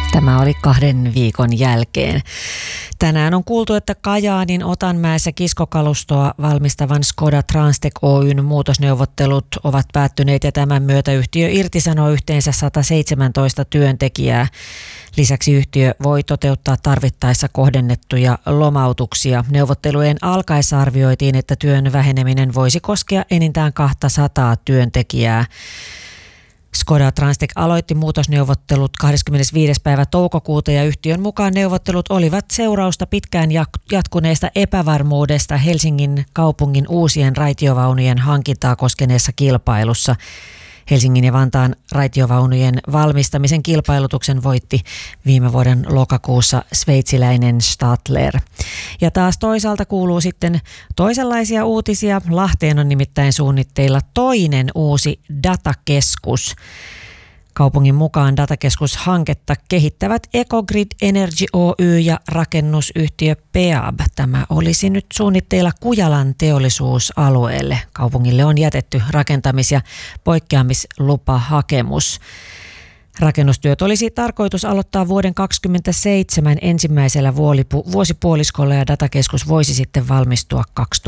Tämä oli 2 viikon jälkeen. Tänään on kuultu, että Kajaanin Otanmäessä kiskokalustoa valmistavan Škoda Transtech Oyn muutosneuvottelut ovat päättyneet ja tämän myötä yhtiö irtisanoo yhteensä 117 työntekijää. Lisäksi yhtiö voi toteuttaa tarvittaessa kohdennettuja lomautuksia. Neuvottelujen alkaessa arvioitiin, että työn väheneminen voisi koskea enintään 200 työntekijää. Škoda Transtech aloitti muutosneuvottelut 25. päivä toukokuuta ja yhtiön mukaan neuvottelut olivat seurausta pitkään jatkuneesta epävarmuudesta Helsingin kaupungin uusien raitiovaunujen hankintaa koskeneessa kilpailussa. Helsingin ja Vantaan raitiovaunujen valmistamisen kilpailutuksen voitti viime vuoden lokakuussa sveitsiläinen Stadler. Ja taas toisaalta kuuluu sitten toisenlaisia uutisia. Lahteen on nimittäin suunnitteilla toinen uusi datakeskus. Kaupungin mukaan datakeskushanketta kehittävät Ecogrid Energy Oy ja rakennusyhtiö Peab. Tämä olisi nyt suunnitteilla Kujalan teollisuusalueelle. Kaupungille on jätetty rakentamis- ja poikkeamislupahakemus. Rakennustyöt olisi tarkoitus aloittaa vuoden 2027 ensimmäisellä vuosipuoliskolla ja datakeskus voisi sitten valmistua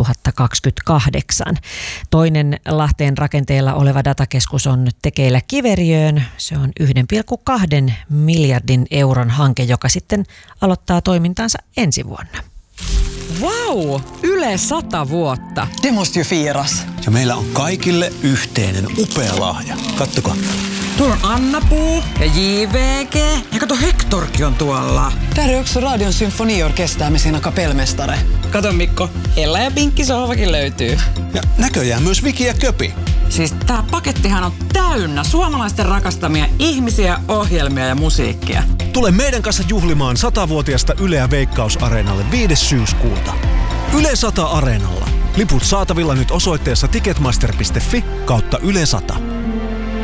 2028. Toinen Lahteen rakenteella oleva datakeskus on tekeillä Kiveriöön. Se on 1,2 miljardin euron hanke, joka sitten aloittaa toimintansa ensi vuonna. Vau! Yle 100 vuotta. Det måste ju firas. Ja meillä on kaikille yhteinen upea lahja. Kattokaa. Tuolla on Anna-Puu ja JVG. Ja kato, Hectorkin on tuolla. Täällä on också Radion symfoniorkester med sina kapellmästare. Kato Mikko, Ella ja Pinkki sohvakin löytyy. Ja näköjään myös Viki ja Köpi. Siis tää pakettihan on täynnä suomalaisten rakastamia ihmisiä, ohjelmia ja musiikkia. Tule meidän kanssa juhlimaan 100-vuotiaasta Yleä Veikkaus-areenalle 5. syyskuuta. Yle 100 Areenalla. Liput saatavilla nyt osoitteessa ticketmaster.fi/Yle 100.